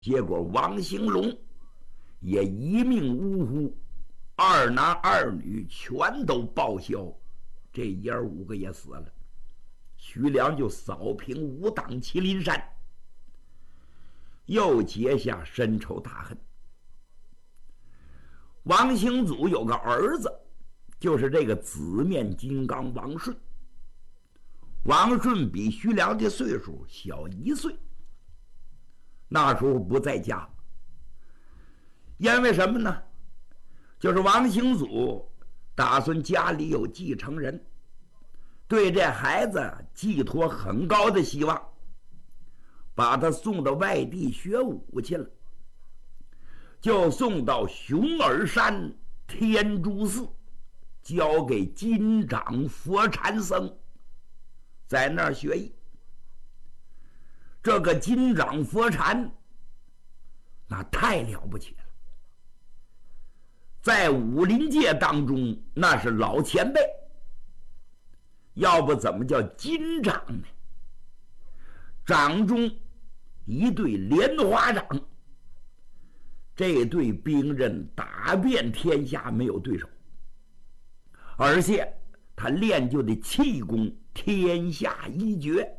结果王兴龙也一命呜呼，二男二女全都报销，这爷儿五个也死了。徐良就扫平武当麒麟山，又结下深仇大恨。王兴祖有个儿子，就是这个紫面金刚王顺。王顺比徐良的岁数小1岁，那时候不在家，因为什么呢？就是王兴祖打算家里有继承人，对这孩子寄托很高的希望，把他送到外地学武去了，就送到熊耳山天竺寺，交给金掌佛禅僧，在那儿学艺。这个金掌佛禅那太了不起了，在武林界当中那是老前辈，要不怎么叫金掌呢？掌中一对莲花掌，这对兵刃打遍天下没有对手，而且他练就的气功天下一绝。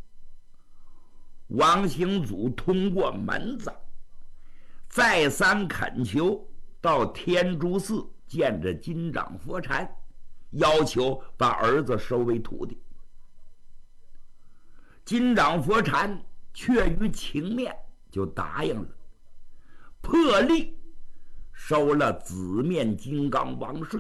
王兴祖通过门子再三恳求，到天竺寺见着金掌佛禅，要求把儿子收为徒弟。金掌佛禅却于情面，就答应了，破例收了紫面金刚王顺。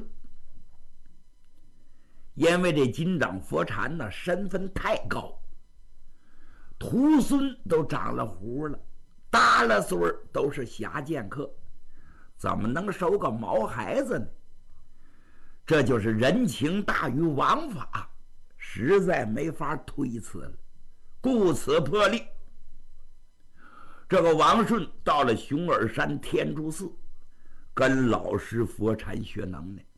因为这金掌佛禅呢身份太高，徒孙都长了胡了，大了岁都是侠剑客，怎么能收个毛孩子呢？这就是人情大于王法，实在没法推辞了，故此破例。这个王顺到了熊耳山天竺寺，跟老师佛禅学能耐。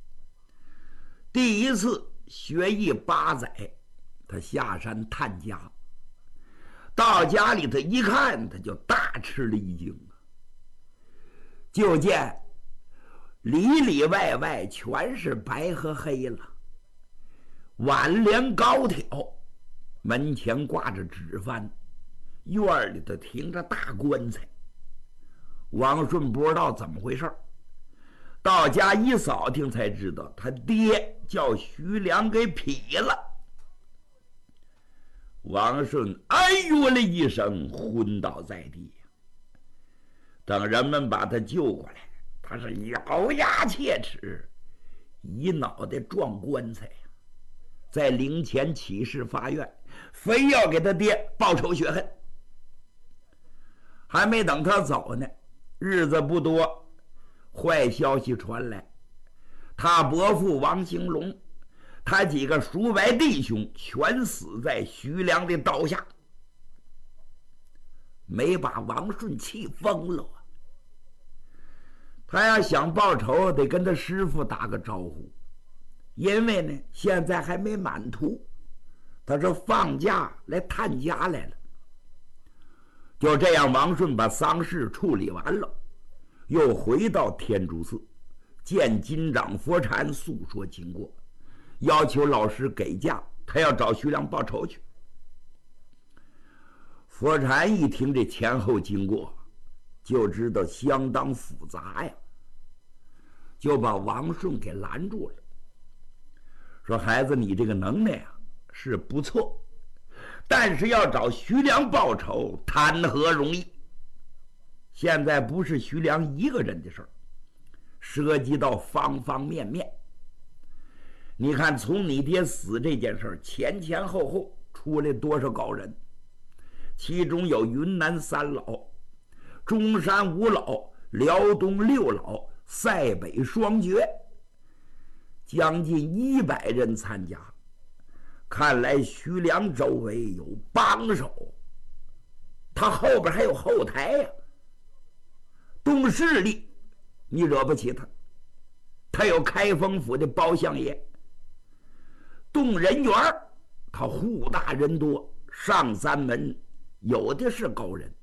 第一次学艺8载，他下山探家，到家里头一看，他就大吃了一惊，就见里里外外全是白和黑了，挽帘高挑，门前挂着纸幡，院里头停着大棺材。王顺不知道怎么回事，到家一扫听才知道，他爹叫徐良给劈了。王顺哎呦了一声，昏倒在地。等人们把他救过来，他是咬牙切齿，一脑袋撞棺材，在灵前起誓发愿，非要给他爹报仇雪恨。还没等他走呢，日子不多，坏消息传来，他伯父王兴龙，他几个叔伯弟兄全死在徐良的刀下。没把王顺气疯了啊！他要想报仇，得跟他师傅打个招呼，因为呢现在还没满徒，他是放假来探家来了。就这样，王顺把丧事处理完了，又回到天竺寺见金掌佛禅，诉说经过，要求老师给假，他要找徐良报仇去。佛禅一听这前后经过，就知道相当复杂呀，就把王顺给拦住了，说：“孩子，你这个能耐啊是不错，但是要找徐良报仇，谈何容易？现在不是徐良一个人的事儿，涉及到方方面面。你看，从你爹死这件事儿前前后后出来多少高人，其中有云南3老、中山5老、辽东6老、塞北双绝，将近100人参加。看来徐良周围有帮手，他后边还有后台呀。动势力你惹不起他，他有开封府的包相爷。动人缘他户大人多，上3门有的是高人。